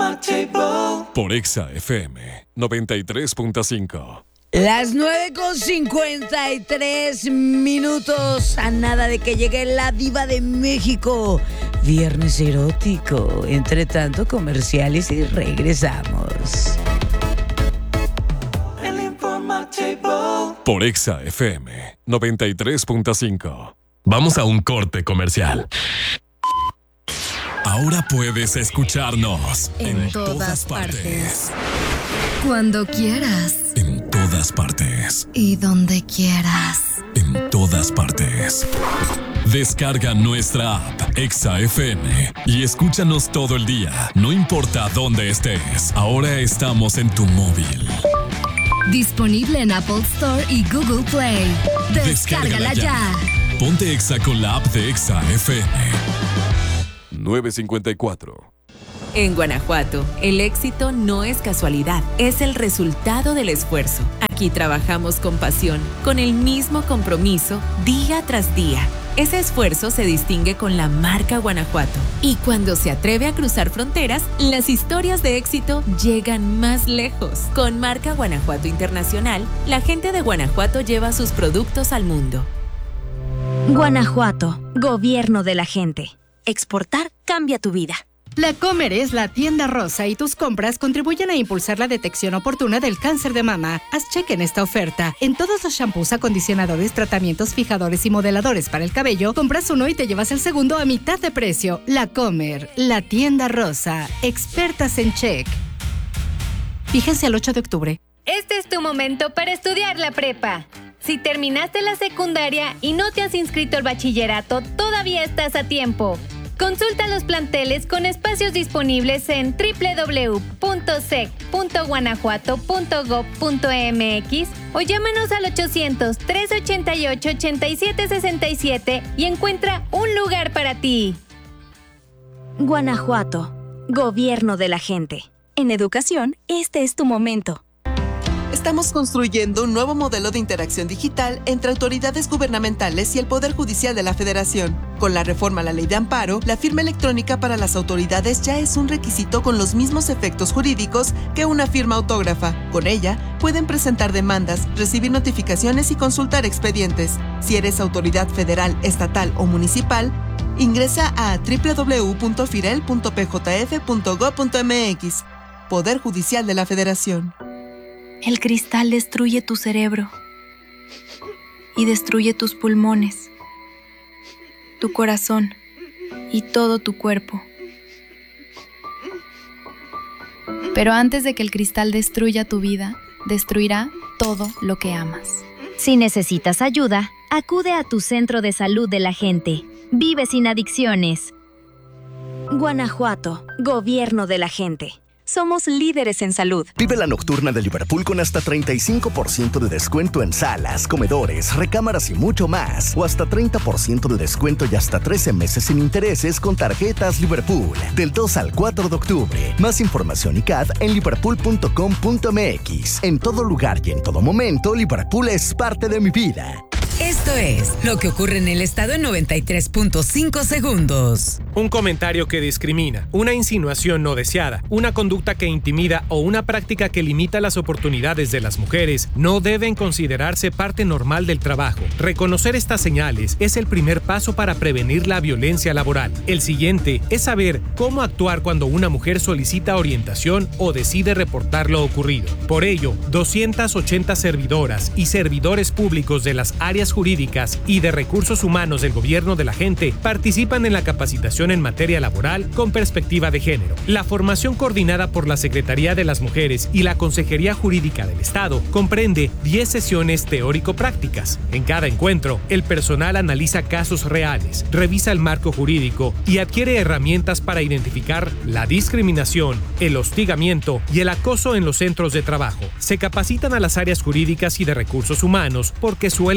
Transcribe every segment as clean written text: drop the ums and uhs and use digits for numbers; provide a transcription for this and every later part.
Por Exa FM 93.5. Las 9:53 a nada de que llegue la diva de México. Viernes erótico. Entre tanto, comerciales y regresamos. El Informativo. Por Exa FM 93.5. Vamos a un corte comercial. Ahora puedes escucharnos en todas partes. Cuando quieras. En todas partes. Y donde quieras. En todas partes. Descarga nuestra app Exa FM y escúchanos todo el día. No importa dónde estés. Ahora estamos en tu móvil. Disponible en Apple Store y Google Play. Descárgala ya. Ponte Exa con la app de Exa FM. 9:54. En Guanajuato, el éxito no es casualidad, es el resultado del esfuerzo. Aquí trabajamos con pasión, con el mismo compromiso, día tras día. Ese esfuerzo se distingue con la marca Guanajuato. Y cuando se atreve a cruzar fronteras, las historias de éxito llegan más lejos. Con marca Guanajuato Internacional, la gente de Guanajuato lleva sus productos al mundo. Guanajuato, gobierno de la gente. Exportar cambia tu vida. La Comer es la tienda rosa y tus compras contribuyen a impulsar la detección oportuna del cáncer de mama. Haz cheque en esta oferta. En todos los shampoos, acondicionadores, tratamientos, fijadores y modeladores para el cabello, compras uno y te llevas el segundo a mitad de precio. La Comer, la tienda rosa. Expertas en check. Fíjense al 8 de octubre. Este es tu momento para estudiar la prepa. Si terminaste la secundaria y no te has inscrito al bachillerato, todavía estás a tiempo. Consulta los planteles con espacios disponibles en www.sec.guanajuato.gov.mx o llámanos al 800-388-8767 y encuentra un lugar para ti. Guanajuato, gobierno de la gente. En educación, este es tu momento. Estamos construyendo un nuevo modelo de interacción digital entre autoridades gubernamentales y el Poder Judicial de la Federación. Con la reforma a la Ley de Amparo, la firma electrónica para las autoridades ya es un requisito con los mismos efectos jurídicos que una firma autógrafa. Con ella, pueden presentar demandas, recibir notificaciones y consultar expedientes. Si eres autoridad federal, estatal o municipal, ingresa a www.firel.pjf.gov.mx. Poder Judicial de la Federación. El cristal destruye tu cerebro y destruye tus pulmones, tu corazón y todo tu cuerpo. Pero antes de que el cristal destruya tu vida, destruirá todo lo que amas. Si necesitas ayuda, acude a tu centro de salud de la gente. Vive sin adicciones. Guanajuato, gobierno de la gente. Somos líderes en salud. Vive la nocturna de Liverpool con hasta 35% de descuento en salas, comedores, recámaras y mucho más. O hasta 30% de descuento y hasta 13 meses sin intereses con tarjetas Liverpool. Del 2 al 4 de octubre. Más información y CAD en liverpool.com.mx. En todo lugar y en todo momento, Liverpool es parte de mi vida. Esto es lo que ocurre en el estado en 93.5 segundos. Un comentario que discrimina, una insinuación no deseada, una conducta que intimida o una práctica que limita las oportunidades de las mujeres no deben considerarse parte normal del trabajo. Reconocer estas señales es el primer paso para prevenir la violencia laboral. El siguiente es saber cómo actuar cuando una mujer solicita orientación o decide reportar lo ocurrido. Por ello, 280 servidoras y servidores públicos de las áreas jurídicas y de recursos humanos del gobierno de la gente participan en la capacitación en materia laboral con perspectiva de género. La formación coordinada por la Secretaría de las Mujeres y la Consejería Jurídica del Estado comprende 10 sesiones teórico-prácticas. En cada encuentro, el personal analiza casos reales, revisa el marco jurídico y adquiere herramientas para identificar la discriminación, el hostigamiento y el acoso en los centros de trabajo. Se capacitan a las áreas jurídicas y de recursos humanos porque suelen representar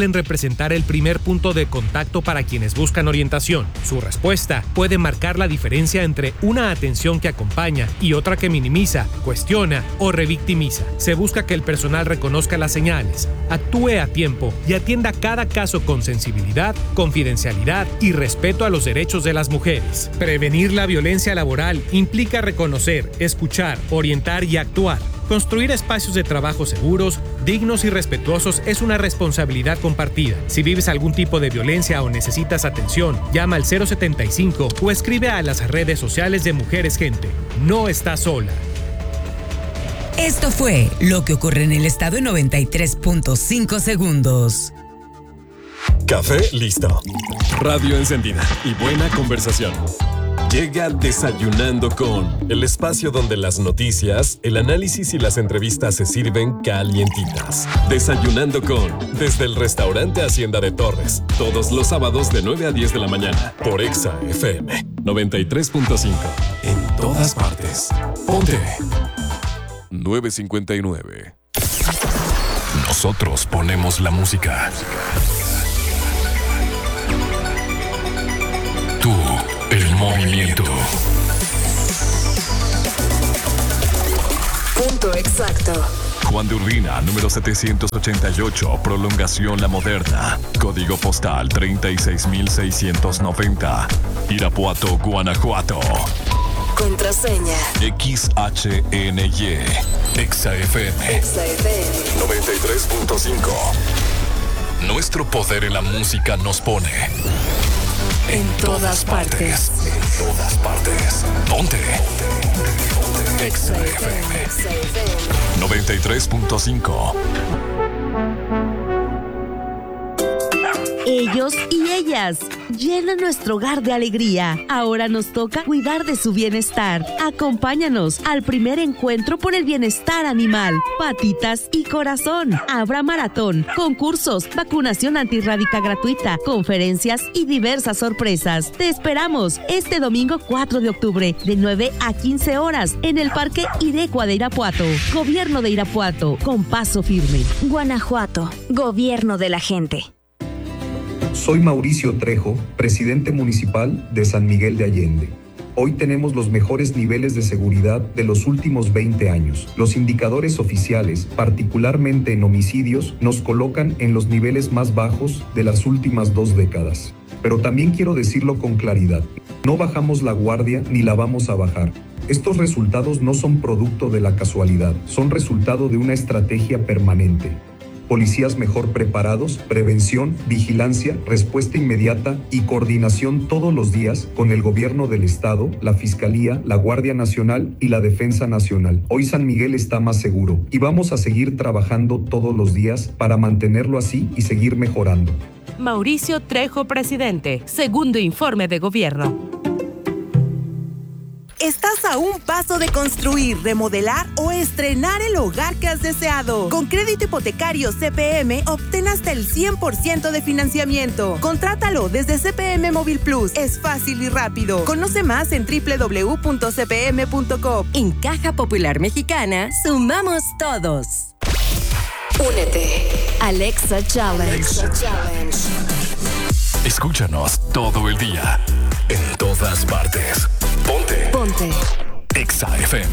representar el primer punto de contacto para quienes buscan orientación. Su respuesta puede marcar la diferencia entre una atención que acompaña y otra que minimiza, cuestiona o revictimiza. Se busca que el personal reconozca las señales, actúe a tiempo y atienda cada caso con sensibilidad, confidencialidad y respeto a los derechos de las mujeres. Prevenir la violencia laboral implica reconocer, escuchar, orientar y actuar. Construir espacios de trabajo seguros, dignos y respetuosos es una responsabilidad compartida. Si vives algún tipo de violencia o necesitas atención, llama al 075 o escribe a las redes sociales de Mujeres Gente. No estás sola. Esto fue Lo que ocurre en el estado en 93.5 segundos. Café listo. Radio encendida y buena conversación. Llega Desayunando con, el espacio donde las noticias, el análisis y las entrevistas se sirven calientitas. Desayunando con, desde el restaurante Hacienda de Torres, todos los sábados de 9 a 10 de la mañana, por Exa FM 93.5. En todas partes. Ponte 9:59. Nosotros ponemos la música. Tú, el movimiento. Punto exacto. Juan de Urbina, número 788, prolongación La Moderna. Código postal 36690. Irapuato, Guanajuato. Contraseña. XHNY. Exa FM. Exa FM. 93.5. Nuestro poder en la música nos pone en todas partes. En todas partes. Ponte. Exa FM 93.5. Ellos y ellas llenan nuestro hogar de alegría. Ahora nos toca cuidar de su bienestar. Acompáñanos al primer encuentro por el bienestar animal. Patitas y corazón. Habrá maratón, concursos, vacunación antirrábica gratuita, conferencias y diversas sorpresas. Te esperamos este domingo 4 de octubre de 9 a 15 horas en el Parque Irecua de Irapuato. Gobierno de Irapuato, con paso firme. Guanajuato, gobierno de la gente. Soy Mauricio Trejo, presidente municipal de San Miguel de Allende. Hoy tenemos los mejores niveles de seguridad de los últimos 20 años. Los indicadores oficiales, particularmente en homicidios, nos colocan en los niveles más bajos de las últimas 2 décadas. Pero también quiero decirlo con claridad, no bajamos la guardia ni la vamos a bajar. Estos resultados no son producto de la casualidad, son resultado de una estrategia permanente. Policías mejor preparados, prevención, vigilancia, respuesta inmediata y coordinación todos los días con el gobierno del estado, la Fiscalía, la Guardia Nacional y la Defensa Nacional. Hoy San Miguel está más seguro y vamos a seguir trabajando todos los días para mantenerlo así y seguir mejorando. Mauricio Trejo, presidente. Segundo informe de gobierno. Estás a un paso de construir, remodelar o estrenar el hogar que has deseado. Con crédito hipotecario CPM, obtén hasta el 100% de financiamiento. Contrátalo desde CPM Móvil Plus. Es fácil y rápido. Conoce más en www.cpm.com. En Caja Popular Mexicana, sumamos todos. Únete. Alexa Challenge. Alexa Challenge. Escúchanos todo el día, en todas partes. Ponte. Exa FM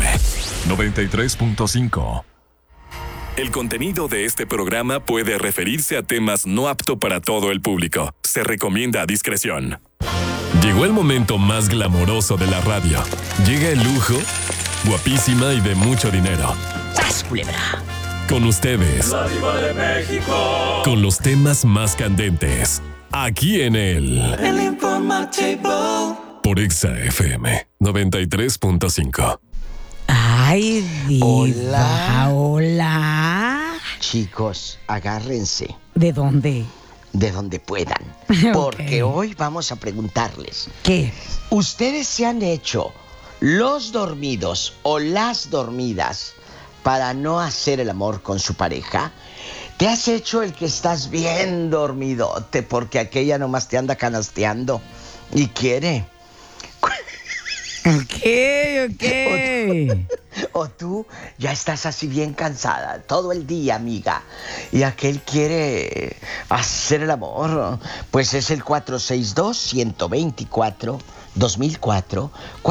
93.5. El contenido de este programa puede referirse a temas no apto para todo el público. Se recomienda a discreción. Llegó el momento más glamoroso de la radio. Llega el lujo, guapísima y de mucho dinero. ¡Sas, culebra! Con ustedes. La Diva de México. Con los temas más candentes. Aquí en el Informativo. Por Exa FM 93.5. Ay, Diva. Hola. Chicos, agárrense. ¿De dónde? De donde puedan. Porque hoy vamos a preguntarles. ¿Qué? ¿Ustedes se han hecho los dormidos o las dormidas para no hacer el amor con su pareja? ¿Te has hecho el que estás bien dormidote porque aquella nomás te anda canasteando y quiere? Ok. O tú ya estás así bien cansada todo el día, amiga, y aquel quiere hacer el amor. Pues es el 462-124-2004,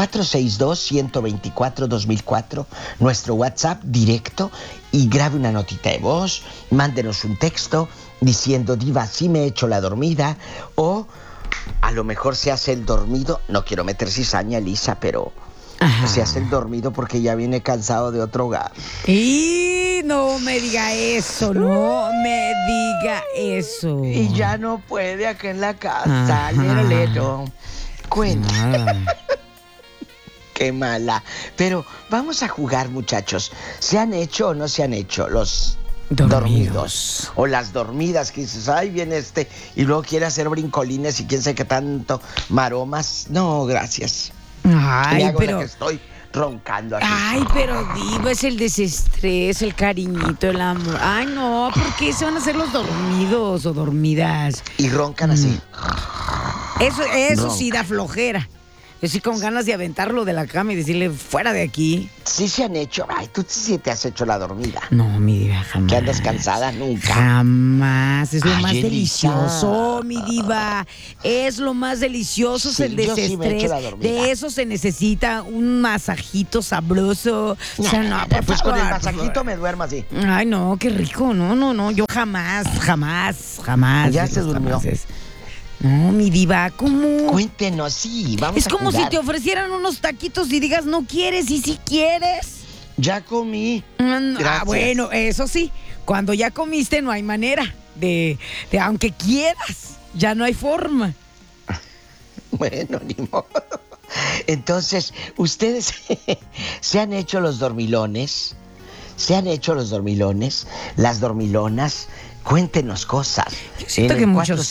462-124-2004, nuestro WhatsApp directo, y grabe una notita de voz, mándenos un texto diciendo: diva, sí me he hecho la dormida, o a lo mejor se hace el dormido. No quiero meter cizaña, Elisa, pero se hace el dormido porque ya viene cansado de otro hogar. Y no me diga eso, no me diga eso. Y ya no puede acá en la casa, lero. Cuenta. Qué mala. Pero vamos a jugar, muchachos. ¿Se han hecho o no se han hecho los dormidos? O las dormidas, que dices, ay, viene y luego quiere hacer brincolines y quién sabe qué tanto, maromas. No, gracias. Ay, me hago pero... la que estoy roncando aquí. Ay, pero diva, es el desestrés, el cariñito, el amor. Ay, no, ¿por qué se van a hacer los dormidos o dormidas? Y roncan así. Eso sí da flojera. Yo sí con ganas de aventarlo de la cama y decirle, fuera de aquí. Sí se han hecho. Ay, tú sí te has hecho la dormida. No, mi diva, jamás. ¿Que andas cansada? Nunca. Jamás. Es lo más Elisa. delicioso, mi diva. Es lo más delicioso, es el desestrés. Sí me he hecho la dormida. De eso se necesita un masajito sabroso. O sea, no, por pues favor, con el masajito me duermo así. Ay, no, qué rico. No. Yo jamás. Ya se durmió. No, mi diva, ¿cómo? Cuéntenos, sí, vamos a Es como jugar. si te ofrecieran unos taquitos y digas no quieres, y si quieres. Ya comí. Gracias. Bueno, eso sí, cuando ya comiste no hay manera de aunque quieras, ya no hay forma. Bueno, ni modo. Entonces, ¿ustedes se han hecho los dormilones? ¿Se han hecho los dormilones? ¿Las dormilonas? Cuéntenos cosas. Siento en que el muchos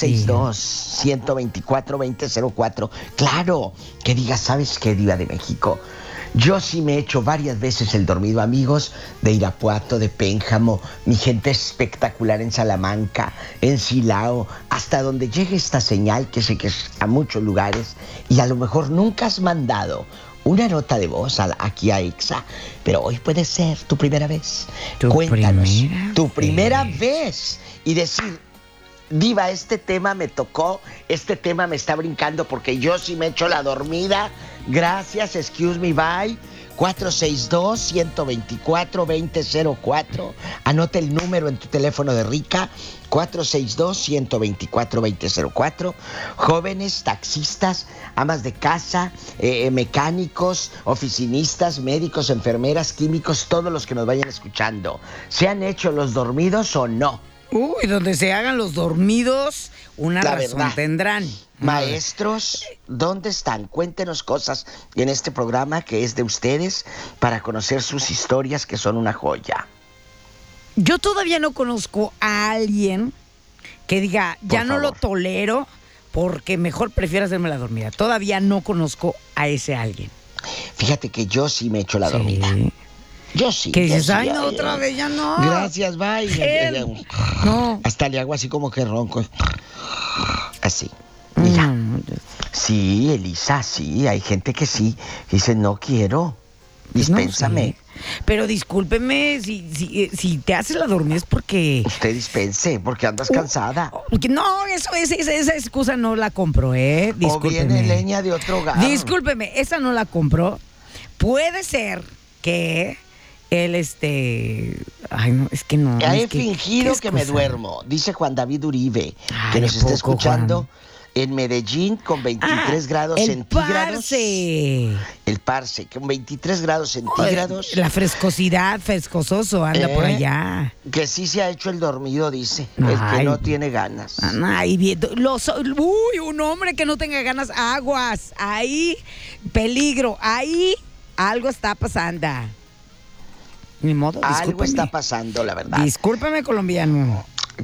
462-124-2004. Claro, que digas, ¿sabes qué, diva de México? Yo sí me he hecho varias veces el dormido, amigos de Irapuato, de Pénjamo, mi gente espectacular en Salamanca, en Silao, hasta donde llegue esta señal, que sé que es a muchos lugares, y a lo mejor nunca has mandado una nota de voz aquí a Exa, pero hoy puede ser tu primera vez. Cuéntanos, tu primera vez. Y decir, diva, este tema me tocó, este tema me está brincando porque yo sí me echo la dormida. Gracias, excuse me, bye. 462-124-2004. Anota el número en tu teléfono de rica. 462-124-2004. Jóvenes, taxistas, amas de casa, mecánicos, oficinistas, médicos, enfermeras, químicos, todos los que nos vayan escuchando. ¿Se han hecho los dormidos o no? Uy, donde se hagan los dormidos, una razón tendrán. Maestros, ¿dónde están? Cuéntenos cosas en este programa que es de ustedes para conocer sus historias, que son una joya. Yo todavía no conozco a alguien que diga, ya no lo tolero porque mejor prefiero hacerme la dormida. Todavía no conozco a ese alguien. Fíjate que yo sí me echo la dormida. Yo sí. Que dices, ay, no, otra vez, ya no. Gracias, bye. No. Hasta le hago así como que ronco. Así. Mira. Sí, Elisa, sí. Hay gente que sí. Dice, no quiero. Dispénsame. No, sí. Pero discúlpeme, si te haces la dormida es porque... Usted dispense, porque andas cansada. No, esa excusa no la compro, Discúlpeme. O viene leña de otro hogar. Discúlpeme, esa no la compro. Puede ser que él, ay, no, es que no. He fingido que me duermo, dice Juan David Uribe, que nos está escuchando, Juan, en Medellín con 23 grados centígrados. El Parce, con 23 grados centígrados. La frescosidad, frescososo anda por allá. Que sí se ha hecho el dormido, dice. El que no tiene ganas. Ay, viendo. Un hombre que no tenga ganas, aguas. Ahí, peligro. Ahí, algo está pasando. Ni modo, discúlpeme. Algo está pasando, la verdad. Discúlpame, colombiano.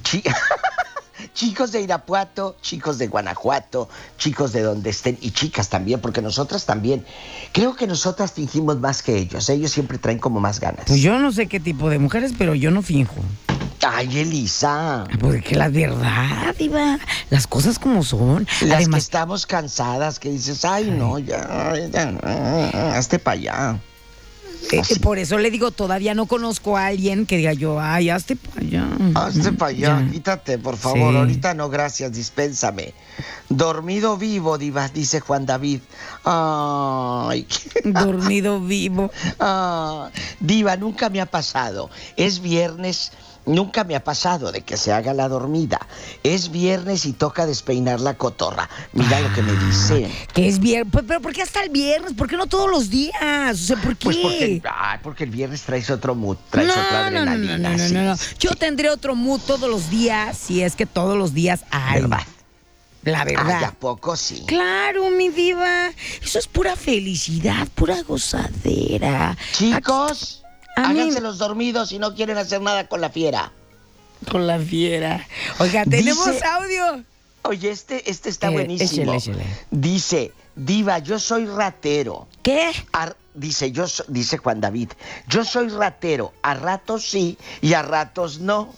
Chicos de Irapuato, chicos de Guanajuato, chicos de donde estén, y chicas también, porque nosotras también. Creo que nosotras fingimos más que ellos. Ellos siempre traen como más ganas. Pues yo no sé qué tipo de mujeres, pero yo no finjo. Ay, Elisa. Porque la verdad, diva, las cosas como son. Las Además, que estamos cansadas, que dices, ay, no, ya, hazte para allá. Por eso le digo, todavía no conozco a alguien que diga yo, ay, hazte para allá. Hazte para allá, quítate, por favor. Sí. Ahorita no, gracias, dispénsame. Dormido vivo, diva, dice Juan David. Ay. Dormido vivo. Diva, nunca me ha pasado. Es viernes. Nunca me ha pasado de que se haga la dormida. Es viernes y toca despeinar la cotorra. Mira lo que me dicen. Que es viernes. ¿Pero por qué hasta el viernes? ¿Por qué no todos los días? O sea, ¿por qué? Pues porque el viernes traes otro mood, traes otra adrenalina. No. Yo tendré otro mood todos los días si es que todos los días hay. ¿Verdad? La verdad. Ay, ¿a poco sí? Claro, mi diva. Eso es pura felicidad, pura gozadera. Chicos... Háganse los dormidos si no quieren hacer nada con la fiera. Con la fiera. Oiga, tenemos audio. Oye, este está buenísimo. Échale. Dice, diva, yo soy ratero. ¿Qué? Dice Juan David, yo soy ratero. A ratos sí y a ratos no.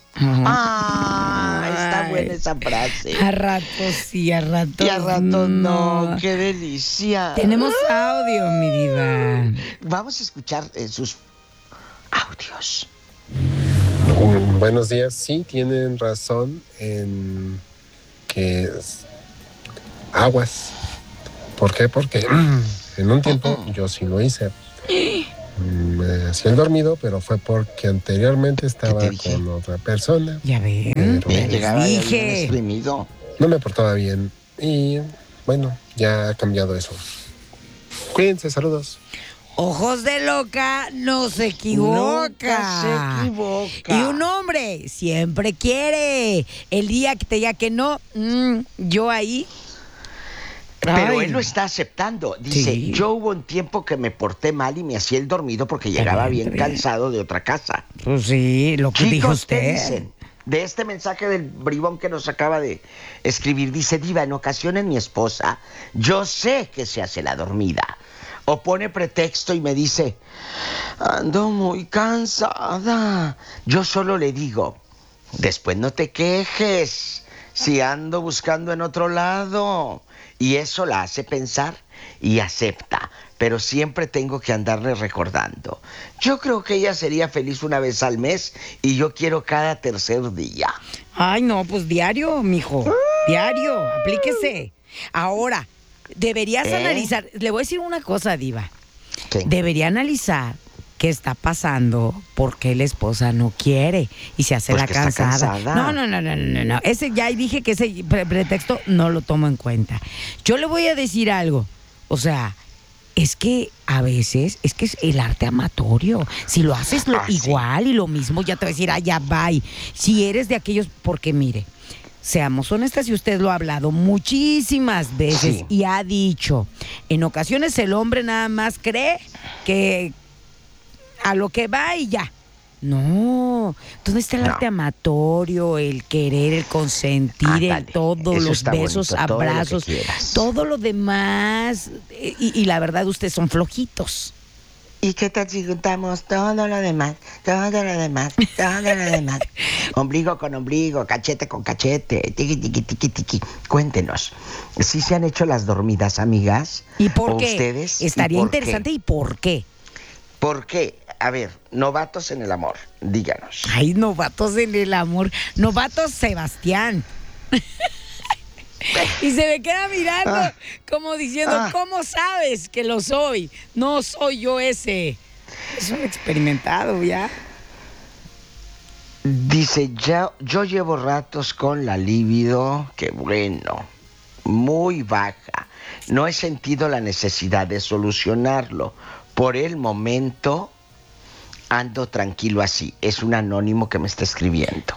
Está buena esa frase. A ratos sí, a ratos y a ratos no. ¡Qué delicia! Tenemos audio, mi diva. Vamos a escuchar sus audios. Buenos días. Sí, tienen razón en que aguas. ¿Por qué? Porque en un tiempo yo sí lo hice. Me hacía el dormido, pero fue porque anteriormente estaba con otra persona. Ya ven. Llegaba exprimido. No me portaba bien. Y bueno, ya ha cambiado eso. Cuídense, saludos. Ojos de loca no se equivoca. Nunca se equivoca. Y un hombre siempre quiere. El día que te diga que no, yo ahí. Pero él lo está aceptando. Dice, yo hubo un tiempo que me porté mal y me hacía el dormido porque llegaba bien cansado de otra casa. Pues sí, lo que dijo usted. ¿Qué dicen? De este mensaje del bribón que nos acaba de escribir, dice, diva, en ocasiones mi esposa, yo sé que se hace la dormida. O pone pretexto y me dice, ando muy cansada. Yo solo le digo, después no te quejes, si ando buscando en otro lado. Y eso la hace pensar y acepta. Pero siempre tengo que andarle recordando. Yo creo que ella sería feliz una vez al mes y yo quiero cada tercer día. Ay, no, pues diario, mijo. Diario, aplíquese. Ahora, deberías analizar. Le voy a decir una cosa, diva. ¿Qué? Debería analizar qué está pasando, por qué la esposa no quiere y se hace Pues la que está cansada. No. Ese ya dije que ese pretexto no lo tomo en cuenta. Yo le voy a decir algo. O sea, es que a veces es que es el arte amatorio. Si lo haces igual y lo mismo, ya te va a decir, ya bye. Si eres de aquellos, porque mire, seamos honestas, y usted lo ha hablado muchísimas veces y ha dicho, en ocasiones el hombre nada más cree que a lo que va y ya. No, ¿dónde está el arte amatorio, el querer, el consentir, todos los besos, bonito, abrazos, todo lo demás? Y la verdad, ustedes son flojitos. ¿Y qué tal si juntamos todo lo demás? Ombligo con ombligo, cachete con cachete, tiqui. Cuéntenos, ¿sí se han hecho las dormidas, amigas? ¿Y por qué? ¿Ustedes? Estaría interesante. ¿Y por qué? ¿Por qué? A ver, novatos en el amor, díganos. Ay, novatos en el amor. Novatos Sebastián. Y se me queda mirando como diciendo, ¿cómo sabes que lo soy? No soy yo ese. Es un experimentado ya. Dice, yo llevo ratos con la libido, que bueno, muy baja. No he sentido la necesidad de solucionarlo. Por el momento ando tranquilo así. Es un anónimo que me está escribiendo.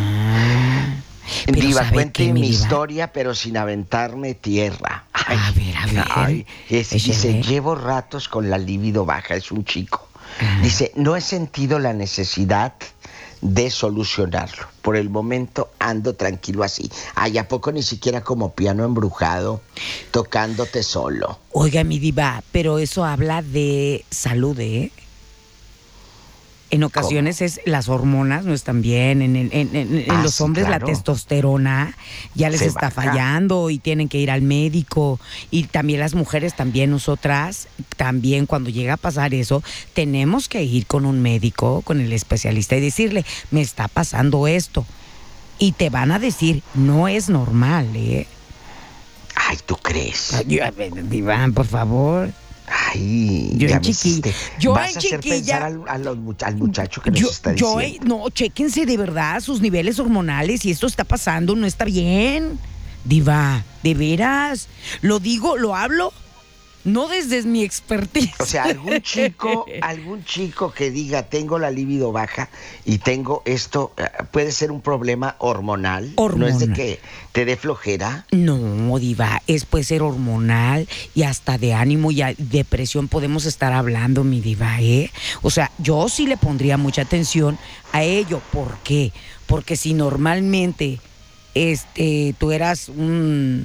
Diva, cuente mi historia, pero sin aventarme tierra. Ay, a ver. Dice, llevo ratos con la libido baja, es un chico. Dice, no he sentido la necesidad de solucionarlo. Por el momento ando tranquilo así. Ay, ¿a poco ni siquiera como piano embrujado, tocándote solo? Oiga, mi diva, pero eso habla de salud, ¿eh? En ocasiones las hormonas no están bien, en los hombres claro. La testosterona ya les está fallando y tienen que ir al médico, y también las mujeres, también nosotras, también cuando llega a pasar eso, tenemos que ir con un médico, con el especialista y decirle, me está pasando esto, y te van a decir, no es normal, Ay, ¿tú crees? Ay, Iván, por favor. Ay, yo en chiquilla. Vas a hacer pensar al muchacho que nos está diciendo. No, chéquense de verdad sus niveles hormonales. Si esto está pasando, no está bien. Diva, de veras. Lo digo, lo hablo, no desde mi expertise. O sea, algún chico que diga, tengo la libido baja y tengo esto, puede ser un problema hormonal. ¿No es de que te dé flojera? No, Diva, puede ser hormonal y hasta de ánimo y depresión podemos estar hablando, mi Diva, O sea, yo sí le pondría mucha atención a ello. ¿Por qué? Porque si normalmente tú eras un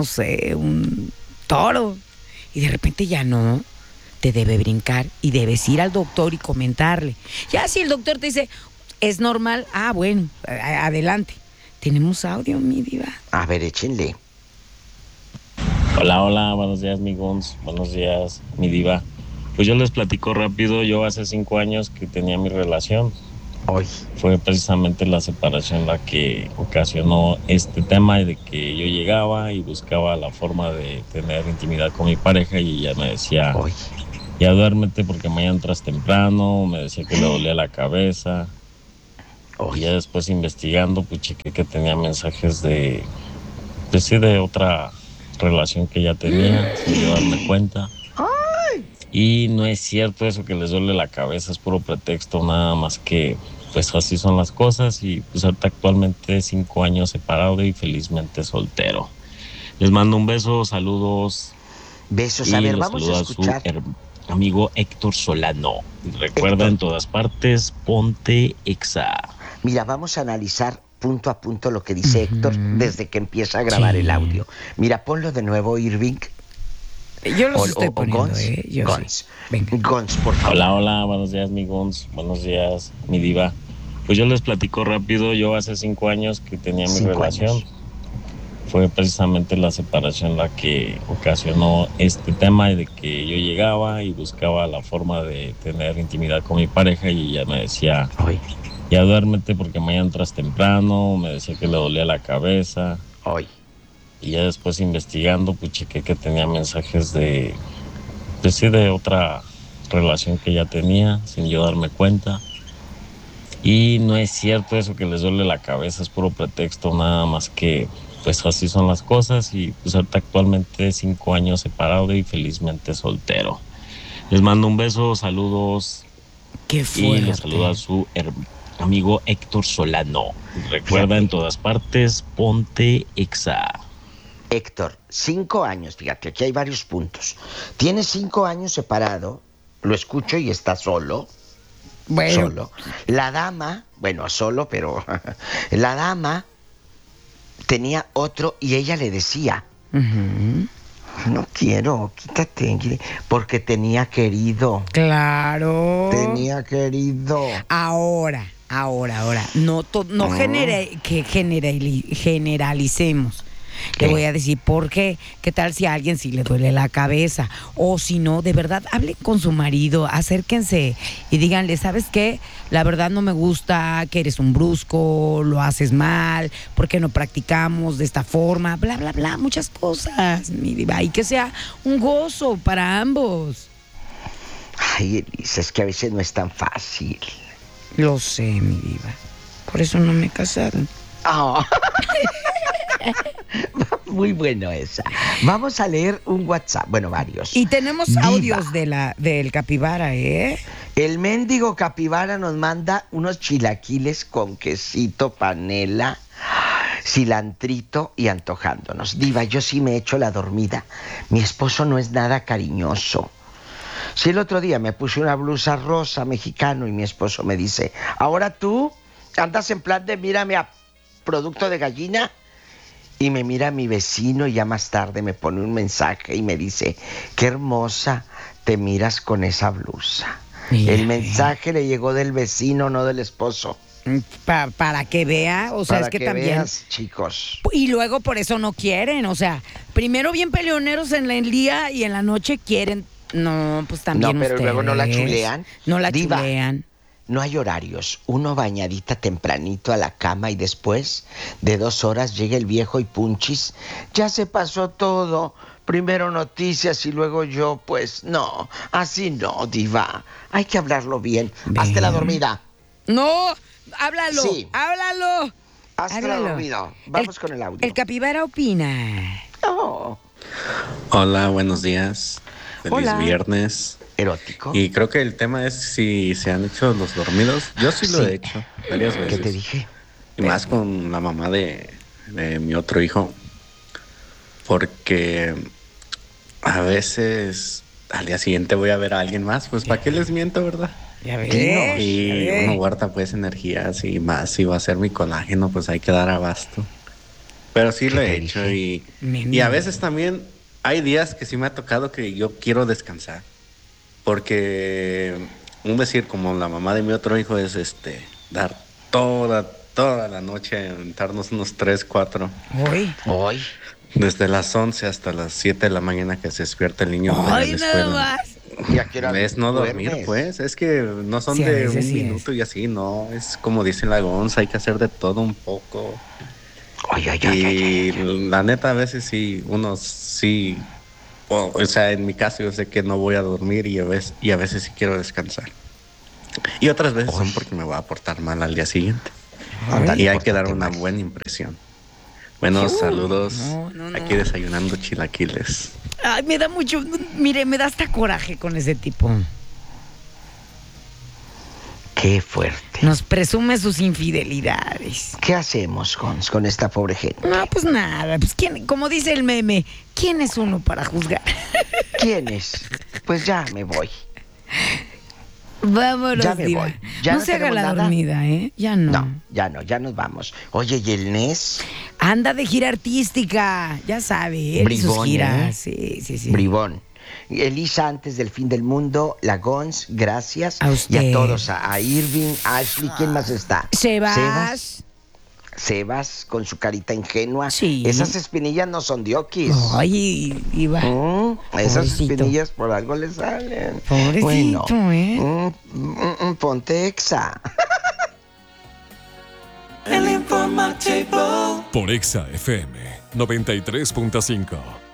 toro, y de repente ya no, te debe brincar y debes ir al doctor y comentarle. Ya si el doctor te dice, es normal, bueno, adelante. Tenemos audio, mi Diva. A ver, échenle. Hola, buenos días, mi Gons. Buenos días, mi Diva. Pues yo les platico rápido. Yo hace 5 años que tenía mi relación. Hoy fue precisamente la separación la que ocasionó este tema, de que yo llegaba y buscaba la forma de tener intimidad con mi pareja y ella me decía, ya duérmete porque mañana entras temprano, me decía que le dolía la cabeza. Y ya después investigando, pues chequé que tenía mensajes de otra relación que ya tenía, sin yo darme cuenta. Y no es cierto eso que les duele la cabeza, es puro pretexto, nada más que pues así son las cosas. Y pues ahorita actualmente 5 años separado y felizmente soltero. Les mando un beso, saludos. Besos, a ver, vamos a escuchar. Su amigo Héctor Solano. Recuerda, en todas partes, ponte Exa. Mira, vamos a analizar punto a punto lo que dice Héctor desde que empieza a grabar el audio. Mira, ponlo de nuevo, Irving. Yo los estoy poniendo, Gons, por favor. Hola, buenos días, mi Gons. Buenos días, mi Diva. Pues yo les platico rápido. Yo hace 5 años que tenía mi relación. Fue precisamente la separación la que ocasionó este tema, de que yo llegaba y buscaba la forma de tener intimidad con mi pareja y ella me decía, ya duérmete porque mañana entras temprano, me decía que le dolía la cabeza. Y ya después investigando, pues chequé que tenía mensajes de otra relación que ya tenía, sin yo darme cuenta. Y no es cierto eso que les duele la cabeza, es puro pretexto, nada más que pues así son las cosas. Y pues ahorita actualmente 5 años separado y felizmente soltero. Les mando un beso, saludos. Qué fuerte. Y les saluda a su amigo Héctor Solano. Recuerda, en todas partes, ponte Exa. Héctor, 5 años, fíjate, aquí hay varios puntos. Tienes 5 años separado, lo escucho y está solo. Bueno. Solo. La dama, solo, pero la dama tenía otro y ella le decía, no quiero, quítate, porque tenía querido. Claro. Tenía querido. Ahora. No generalicemos. Le voy a decir por qué. ¿Qué tal si a alguien sí le duele la cabeza? O si no, de verdad, hablen con su marido, acérquense y díganle, ¿sabes qué? La verdad no me gusta que eres un brusco, lo haces mal, ¿por qué no practicamos de esta forma? Bla, bla, bla, muchas cosas, mi Diva, y que sea un gozo para ambos. Ay, Elisa, es que a veces no es tan fácil. Lo sé, mi Diva. Por eso no me casaron. Muy bueno esa. Vamos a leer un WhatsApp, varios. Y tenemos audios del capibara, El mendigo capibara nos manda unos chilaquiles con quesito, panela, cilantrito y antojándonos. Diva, yo sí me echo la dormida. Mi esposo no es nada cariñoso. Si el otro día me puse una blusa rosa mexicano y mi esposo me dice, ahora tú andas en plan de mírame a producto de gallina. Y me mira mi vecino y ya más tarde me pone un mensaje y me dice, qué hermosa te miras con esa blusa. El mensaje le llegó del vecino, no del esposo. Para que vea, o sea, Para es que que también... veas, chicos. Y luego por eso no quieren, o sea, primero bien peleoneros en el día y en la noche quieren... No, pues también No, pero ustedes. luego no la chulean. No la Diva, chulean. No hay horarios. Uno bañadita tempranito a la cama y después de 2 horas llega el viejo y punchis. Ya se pasó todo. Primero noticias y luego yo, pues no. Así no, diva. Hay que hablarlo bien. Hazte la dormida. No, háblalo. Sí. Háblalo. Hazte la dormida. Vamos con el audio. El capibara opina. Oh. Hola, buenos días. Feliz Hola. Viernes. Erótico. Y creo que el tema es si se han hecho los dormidos. Yo sí lo he hecho varias veces. ¿Qué te dije? Y más con la mamá de mi otro hijo. Porque a veces al día siguiente voy a ver a alguien más. Pues ¿para qué les miento, verdad? Ya ves. Y uno guarda pues energías y más. Si va a ser mi colágeno, pues hay que dar abasto. Pero sí lo he hecho. Y a veces también hay días que sí me ha tocado que yo quiero descansar. Porque un decir como la mamá de mi otro hijo es dar toda la noche, aventarnos unos 3, 4. Hoy. Desde las 11 hasta las 7 de la mañana que se despierta el niño. Ay, nada más. ¿Y a qué hora Es no dormir, duermes? pues. Es que no son Sí, a de veces un sí minuto y así, no. Es como dice la Gonza, hay que hacer de todo un poco. Y la neta, a veces sí, uno sí. O sea, en mi caso yo sé que no voy a dormir y a veces sí quiero descansar. Y otras veces son porque me voy a portar mal al día siguiente. Ándale, Y hay que pórtate dar una mal. buena impresión. Buenos saludos. no. Aquí desayunando chilaquiles. Ay, me da mucho... Mire, me da hasta coraje con ese tipo. Qué fuerte. Nos presume sus infidelidades. ¿Qué hacemos, Gons, con esta pobre gente? No, pues nada. Pues ¿quién, como dice el meme, ¿quién es uno para juzgar? ¿Quién es? Pues ya me voy. Vámonos, Ya me diva. voy. ¿Ya no no se haga tenemos la nada? dormida, ¿eh? Ya no. No, ya nos vamos. Oye, ¿y el Nes? Anda de gira artística, ya sabe, él y sus Bribón, giras. ¿eh? Sí. Bribón. Elisa, antes del fin del mundo, la Gons, gracias. A usted. Y a todos, a Irving, a Ashley, ¿quién más está? Sebas, con su carita ingenua. Sí. Esas espinillas no son de Oquis. Ay, Iba. Esas Pobrecito. espinillas por algo le salen. Pobrecito, bueno, ponte Exa. Por Exa FM 93.5.